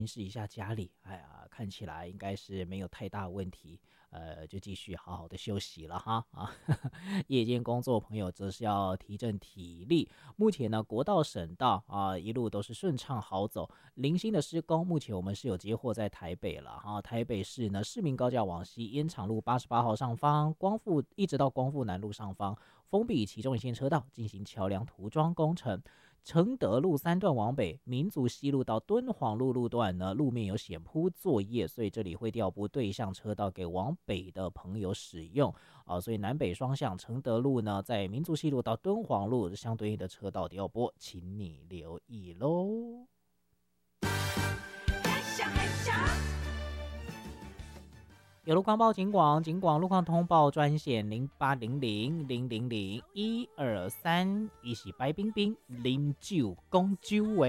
巡视一下家里，哎呀，看起来应该是没有太大问题，就继续好好的休息了哈啊。夜间工作朋友则是要提振体力。目前呢，国道、省道啊一路都是顺畅好走。零星的施工，目前我们是有接获在台北了哈。台北市呢，市民高架往西，烟厂路88号上方，光复一直到光复南路上方，封闭其中一线车道进行桥梁涂装工程。承德路3段往北，民族西路到敦煌路路段呢，路面有险铺作业，所以这里会调拨对向车道给往北的朋友使用啊。所以南北双向，承德路呢，在民族西路到敦煌路相对应的车道调拨，请你留意喽。有路况报警广路况通报专线0800000123，一是白冰冰09公酒诶。